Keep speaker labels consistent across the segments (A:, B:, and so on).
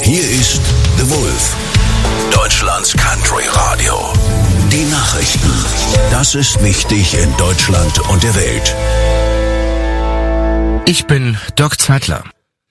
A: Hier ist The Wolf, Deutschlands Country Radio. Die Nachrichten. Das ist wichtig in Deutschland und der Welt.
B: Ich bin Doc Zeitler.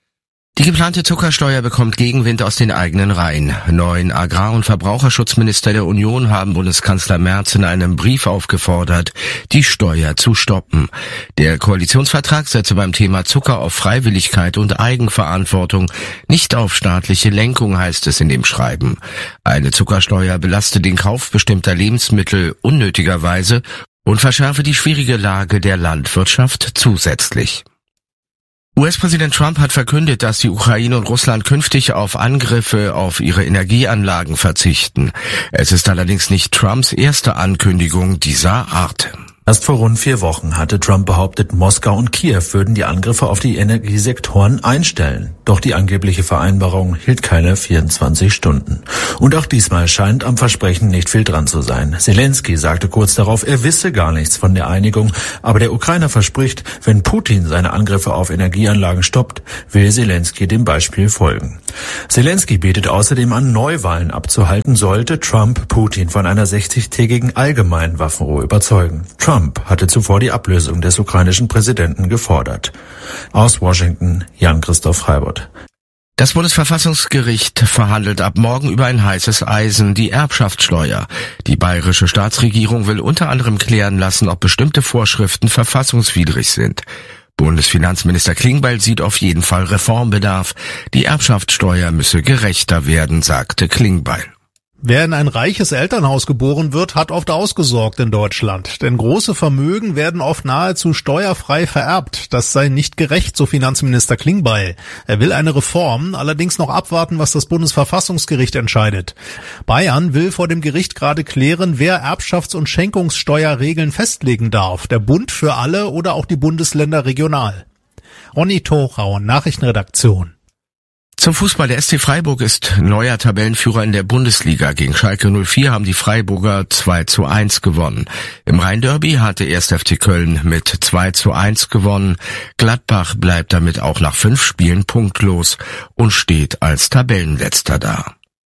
B: Die geplante Zuckersteuer bekommt Gegenwind aus den eigenen Reihen. 9 Agrar- und Verbraucherschutzminister der Union haben Bundeskanzler Merz in einem Brief aufgefordert, die Steuer zu stoppen. Der Koalitionsvertrag setze beim Thema Zucker auf Freiwilligkeit und Eigenverantwortung, nicht auf staatliche Lenkung, heißt es in dem Schreiben. Eine Zuckersteuer belaste den Kauf bestimmter Lebensmittel unnötigerweise und verschärfe die schwierige Lage der Landwirtschaft zusätzlich. US-Präsident Trump hat verkündet, dass die Ukraine und Russland künftig auf Angriffe auf ihre Energieanlagen verzichten. Es ist allerdings nicht Trumps erste Ankündigung dieser Art.
C: Erst vor rund 4 Wochen hatte Trump behauptet, Moskau und Kiew würden die Angriffe auf die Energiesektoren einstellen. Doch die angebliche Vereinbarung hielt keine 24 Stunden. Und auch diesmal scheint am Versprechen nicht viel dran zu sein. Zelensky sagte kurz darauf, er wisse gar nichts von der Einigung. Aber der Ukrainer verspricht, wenn Putin seine Angriffe auf Energieanlagen stoppt, will Zelensky dem Beispiel folgen. Zelensky bietet außerdem an, Neuwahlen abzuhalten, sollte Trump Putin von einer 60-tägigen allgemeinen Waffenruhe überzeugen. Trump hatte zuvor die Ablösung des ukrainischen Präsidenten gefordert. Aus Washington, Jan-Christoph Heibert.
B: Das Bundesverfassungsgericht verhandelt ab morgen über ein heißes Eisen, die Erbschaftssteuer. Die bayerische Staatsregierung will unter anderem klären lassen, ob bestimmte Vorschriften verfassungswidrig sind. Bundesfinanzminister Klingbeil sieht auf jeden Fall Reformbedarf. Die Erbschaftssteuer müsse gerechter werden, sagte Klingbeil.
D: Wer in ein reiches Elternhaus geboren wird, hat oft ausgesorgt in Deutschland. Denn große Vermögen werden oft nahezu steuerfrei vererbt. Das sei nicht gerecht, so Finanzminister Klingbeil. Er will eine Reform, allerdings noch abwarten, was das Bundesverfassungsgericht entscheidet. Bayern will vor dem Gericht gerade klären, wer Erbschafts- und Schenkungssteuerregeln festlegen darf. Der Bund für alle oder auch die Bundesländer regional. Ronny Thorau, Nachrichtenredaktion.
B: Zum Fußball. Der SC Freiburg ist neuer Tabellenführer in der Bundesliga. Gegen Schalke 04 haben die Freiburger 2:1 gewonnen. Im Rhein-Derby hatte erst FC Köln mit 2:1 gewonnen. Gladbach bleibt damit auch nach 5 Spielen punktlos und steht als Tabellenletzter da.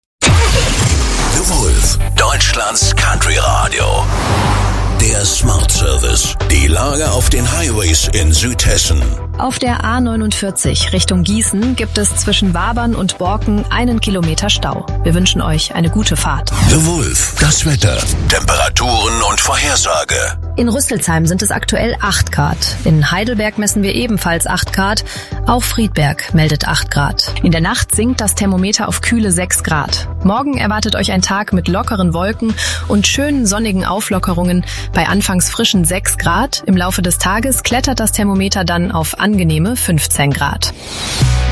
A: The Wolf, Deutschlands Country Radio. Der Smart Service. Die Lage auf den Highways in Südhessen.
E: Auf der A49 Richtung Gießen gibt es zwischen Wabern und Borken 1 Kilometer Stau. Wir wünschen euch eine gute Fahrt.
A: The Wolf, das Wetter, Temperaturen und Vorhersage.
E: In Rüsselsheim sind es aktuell 8 Grad. In Heidelberg messen wir ebenfalls 8 Grad. Auch Friedberg meldet 8 Grad. In der Nacht sinkt das Thermometer auf kühle 6 Grad. Morgen erwartet euch ein Tag mit lockeren Wolken und schönen sonnigen Auflockerungen bei anfangs frischen 6 Grad. Im Laufe des Tages klettert das Thermometer dann auf angenehme 15 Grad.